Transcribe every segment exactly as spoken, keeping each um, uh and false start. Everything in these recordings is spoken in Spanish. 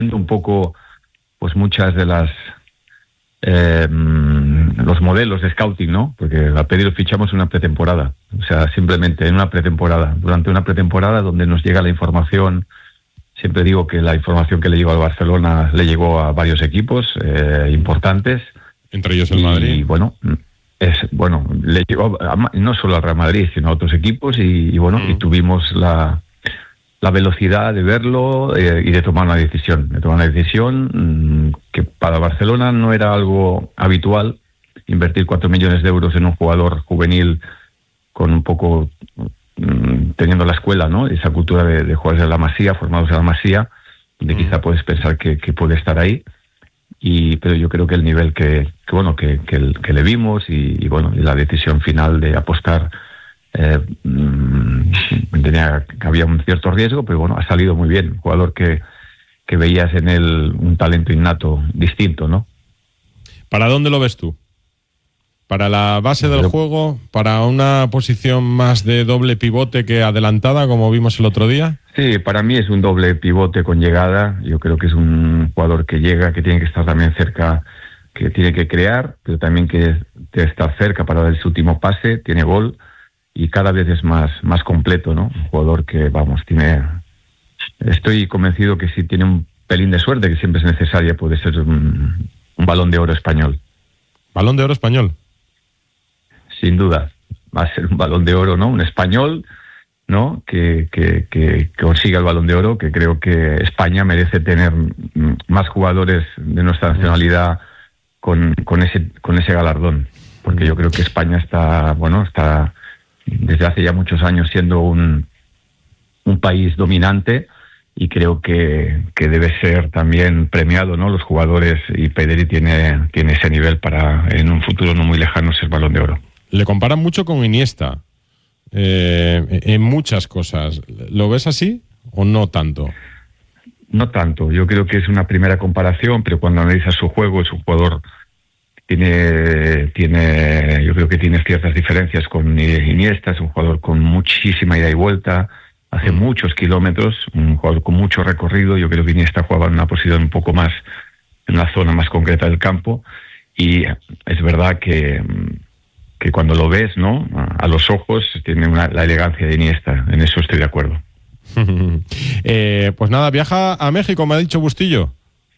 un poco pues muchas de las eh, los modelos de scouting, ¿no? Porque a Pedri lo fichamos en una pretemporada, o sea, simplemente en una pretemporada, durante una pretemporada donde nos llega la información. Siempre digo que la información que le llegó al Barcelona le llegó a varios equipos eh, importantes, entre ellos el y, Madrid. Y bueno, es bueno, le llegó a, no solo al Real Madrid, sino a otros equipos, y, y bueno, mm. y tuvimos la la velocidad de verlo eh, y de tomar una decisión. De tomar una decisión mmm, que para Barcelona no era algo habitual, invertir cuatro millones de euros en un jugador juvenil con un poco, mmm, teniendo la escuela, ¿no? Esa cultura de, de jugadores de la Masía, formados en la Masía, donde mm. quizá puedes pensar que, que puede estar ahí. Y pero yo creo que el nivel que, que bueno que, que, el, que le vimos y, y bueno y la decisión final de apostar, Eh, tenía que había un cierto riesgo, pero bueno, ha salido muy bien. Un jugador que, que veías en él un talento innato distinto, ¿no? ¿Para dónde lo ves tú? ¿Para la base del pero, juego? ¿Para una posición más de doble pivote que adelantada, como vimos el otro día? Sí, para mí es un doble pivote con llegada. Yo creo que es un jugador que llega, que tiene que estar también cerca, que tiene que crear, pero también que, que estar cerca para dar su último pase, tiene gol. Y cada vez es más más completo, ¿no? Un jugador que, vamos, tiene... Estoy convencido que si tiene un pelín de suerte, que siempre es necesaria, puede ser un, un balón de oro español. ¿Balón de oro español? Sin duda. Va a ser un balón de oro, ¿no? Un español, ¿no? Que, que, que, que consiga el balón de oro, que creo que España merece tener más jugadores de nuestra nacionalidad con, con, ese, con ese galardón. Porque yo creo que España está, bueno, está... desde hace ya muchos años siendo un, un país dominante, y creo que, que debe ser también premiado, ¿no? Los jugadores, y Pedri tiene, tiene ese nivel para en un futuro no muy lejano ser balón de oro. Le comparan mucho con Iniesta eh, en muchas cosas. ¿Lo ves así o no tanto? No tanto, yo creo que es una primera comparación, pero cuando analizas su juego, es un jugador... Tiene, tiene, yo creo que tiene ciertas diferencias con Iniesta. Es un jugador con muchísima ida y vuelta, hace mm. muchos kilómetros, un jugador con mucho recorrido. Yo creo que Iniesta jugaba en una posición un poco más, en una zona más concreta del campo, y es verdad que, que cuando lo ves, ¿no? A los ojos, tiene una, la elegancia de Iniesta. En eso estoy de acuerdo. eh, pues nada, viaja a México, me ha dicho Bustillo.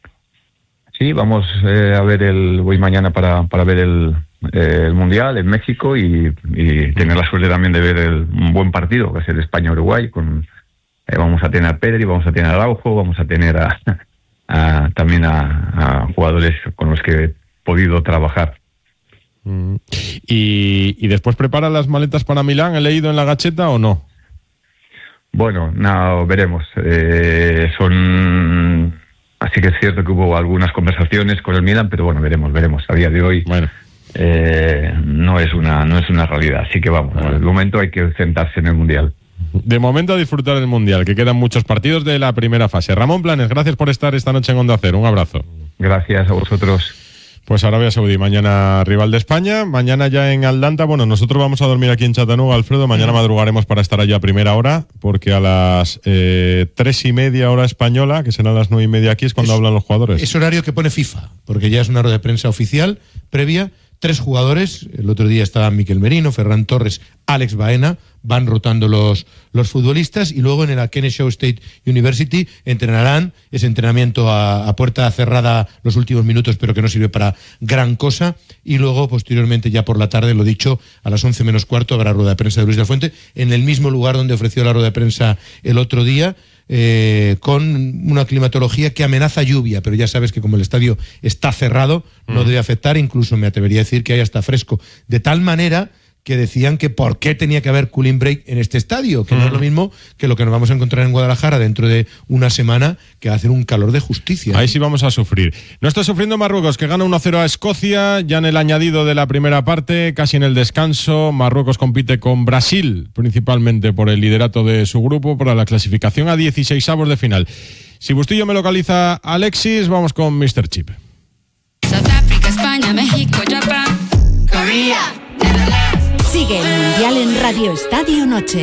Sí, vamos eh, a ver el... Voy mañana para, para ver el, eh, el Mundial en México, y, y tener la suerte también de ver el, un buen partido, que va a ser España-Uruguay. Con, eh, vamos a tener a Pedri, vamos a tener a Araujo, vamos a tener a, a también a, a jugadores con los que he podido trabajar. Mm. ¿Y, ¿Y después prepara las maletas para Milán? ¿He leído en la Gacheta o no? Bueno, no, veremos. Eh, son... Así que es cierto que hubo algunas conversaciones con el Milan, pero bueno, veremos, veremos. A día de hoy bueno. eh, no es una no es una realidad. Así que vamos, bueno. De momento hay que sentarse en el Mundial. De momento a disfrutar del Mundial, que quedan muchos partidos de la primera fase. Ramón Planes, gracias por estar esta noche en Onda Cero. Un abrazo. Gracias a vosotros. Pues Arabia Saudí, mañana rival de España, mañana ya en Atlanta. Bueno, nosotros vamos a dormir aquí en Chattanooga, Alfredo, mañana madrugaremos para estar allá a primera hora, porque a las eh, tres y media hora española, que serán las nueve y media aquí, es cuando es, hablan los jugadores. Es horario que pone FIFA, porque ya es una rueda de prensa oficial, previa, tres jugadores, el otro día estaban Mikel Merino, Ferran Torres, Alex Baena, van rotando los, los futbolistas, y luego en el Kennesaw State University entrenarán ese entrenamiento a, a puerta cerrada los últimos minutos, pero que no sirve para gran cosa, y luego posteriormente ya por la tarde, lo dicho, a las once menos cuarto habrá rueda de prensa de Luis de la Fuente en el mismo lugar donde ofreció la rueda de prensa el otro día, eh, con una climatología que amenaza lluvia, pero ya sabes que como el estadio está cerrado no mm. debe afectar, incluso me atrevería a decir que hay hasta fresco, de tal manera que decían que por qué tenía que haber cooling break en este estadio, que mm. no es lo mismo que lo que nos vamos a encontrar en Guadalajara dentro de una semana, que va a hacer un calor de justicia. Ahí sí vamos a sufrir. No está sufriendo Marruecos, que gana uno a cero a Escocia, ya en el añadido de la primera parte, casi en el descanso. Marruecos compite con Brasil, principalmente por el liderato de su grupo, para la clasificación a dieciseisavos de final. Si Bustillo me localiza Alexis, vamos con míster Chip. South Africa, España, México, Japón, Corea, Netherlands. Sigue el Mundial en Radio Estadio Noche.